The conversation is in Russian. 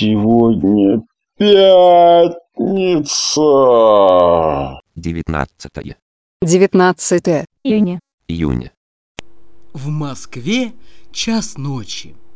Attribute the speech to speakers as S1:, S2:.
S1: Сегодня пятница.
S2: 19
S3: июня.
S4: В Москве час ночи.